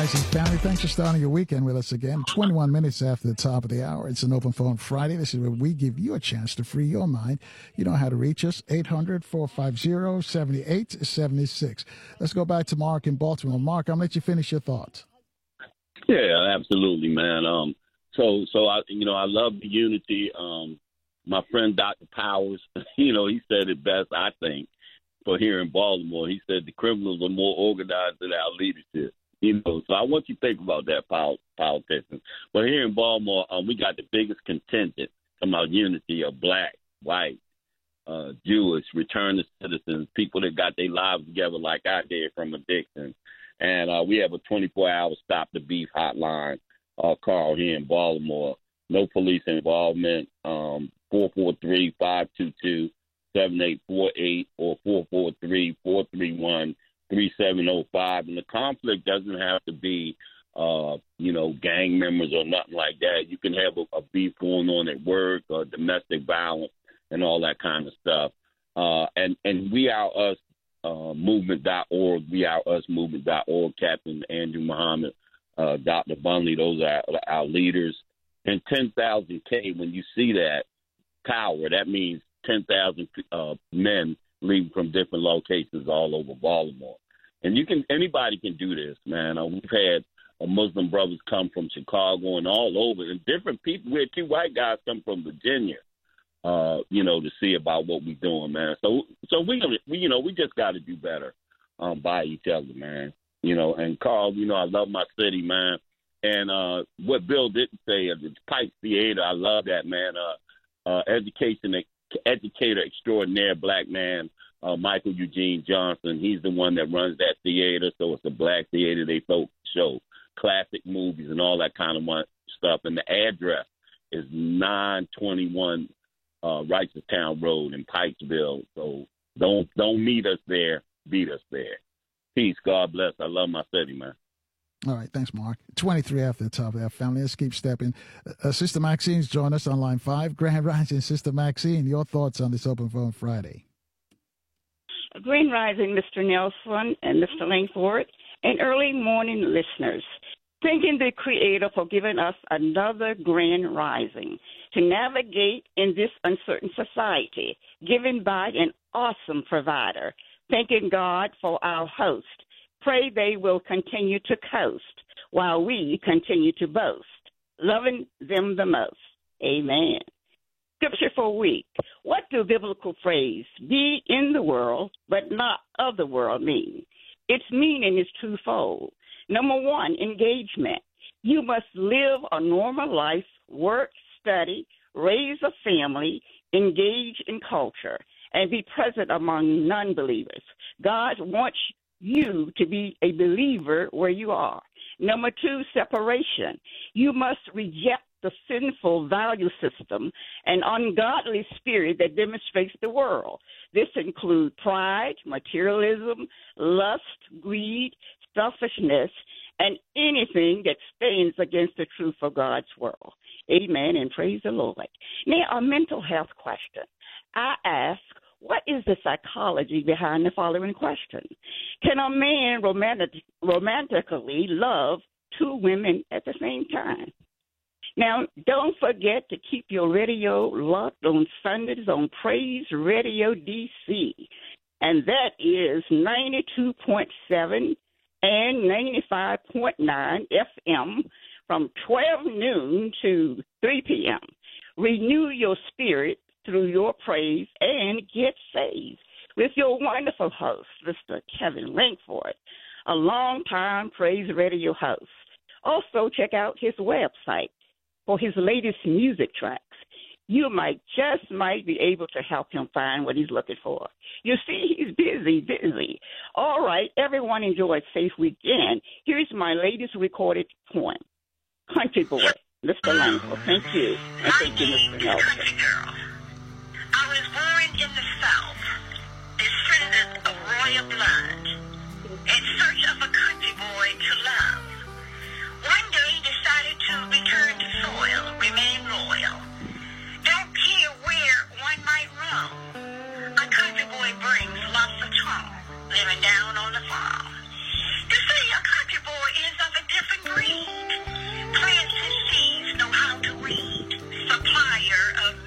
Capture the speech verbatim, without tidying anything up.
Rising family, thanks for starting your weekend with us again. twenty-one minutes after the top of the hour. It's an Open Phone Friday. This is where we give you a chance to free your mind. You know how to reach us, eight hundred, four five zero, seven eight seven six. Let's go back to Mark in Baltimore. Mark, I'll let you finish your thoughts. Yeah, absolutely, man. Um, so, so I, you know, I love the unity. Um, my friend Doctor Powers, you know, he said it best, I think, for here in Baltimore. He said the criminals are more organized than our leadership. You know, so I want you to think about that, politicians. But here in Baltimore, um, we got the biggest contingent from our unity of black, white, uh, Jewish, returned citizens, people that got their lives together like I did from addiction. And uh, we have a twenty-four hour Stop the Beef hotline uh, call here in Baltimore. No police involvement, um, four four three, five two two, seven eight four eight or four four three, four three one, three seven zero five. And the conflict doesn't have to be, uh, you know, gang members or nothing like that. You can have a, a beef going on at work or domestic violence and all that kind of stuff. Uh, and, and we are us, uh, movement dot org, we are us movement dot org, Captain Andrew Muhammad, uh, Doctor Bunley, those are our, our leaders. And ten thousand K, when you see that power, that means ten thousand uh, men leaving from different locations all over Baltimore. And you can, anybody can do this, man. Uh, we've had uh, Muslim brothers come from Chicago and all over, and different people. We had two white guys come from Virginia, uh, you know, to see about what we're doing, man. So, so we, we you know, we just got to do better um, by each other, man. You know, and Carl, you know, I love my city, man. And uh, what Bill didn't say, uh, the Pike Theater, I love that, man. Uh, uh, education, educator extraordinaire, black man, uh, Michael Eugene Johnson. He's the one that runs that theater, so it's a black theater. They folk show classic movies and all that kind of one stuff. And the address is nine twenty-one uh, Righteoustown Road in Pikesville. So don't don't meet us there, beat us there. Peace, God bless. I love my city, man. All right, thanks, Mark. twenty-three after the top of that family. Let's keep stepping. Uh, Sister Maxine's joined us on line five. Grand Rising, Sister Maxine, your thoughts on this Open Phone Friday? Grand Rising, Mister Nelson and Mister Langford, and early morning listeners. Thanking the Creator for giving us another grand rising to navigate in this uncertain society, given by an awesome provider. Thanking God for our host. Pray they will continue to coast while we continue to boast, loving them the most. Amen. Scripture for a week. What do biblical phrase, be in the world but not of the world, mean? Its meaning is twofold. Number one, engagement. You must live a normal life, work, study, raise a family, engage in culture, and be present among non-believers. God wants you to be a believer where you are. Number two, separation. You must reject the sinful value system and ungodly spirit that demonstrates the world. This includes pride, materialism, lust, greed, selfishness, and anything that stands against the truth of God's world. Amen, and praise the Lord. Now, a mental health question. I ask, what is the psychology behind the following question? Can a man romantic, romantically love two women at the same time? Now, don't forget to keep your radio locked on Sundays on Praise Radio D C, and that is ninety-two point seven and ninety-five point nine F M from twelve noon to three p.m. Renew your spirit through your praise and get saved with your wonderful host, Mister Kevin Langford, a longtime Praise Radio host. Also, check out his website for his latest music tracks. You might just might be able to help him find what he's looking for. You see, he's busy, busy. All right, everyone enjoy a safe weekend. Here's my latest recorded poem, Country Boy, Mister Langford. Thank you. And thank you, Mister Nelson. I was born in the South, descendant of royal blood, in search of a